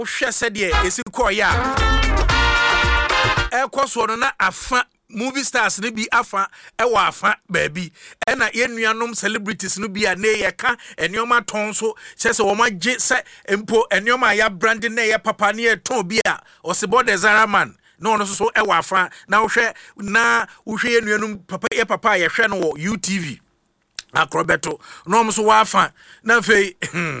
hwe se de esi koya ekoso no na afa movie stars ne bi afa ewa afa baabi na yenuanom celebrities no bi a na yeka enioma ton so chese wo magye se empo enioma ya brand na ye papa ne ton bi a osebo de Zaraman no no so ewa afa na wohwe yenuanom papa ye hwe no wo UTV akrobeto no so wa afa na fei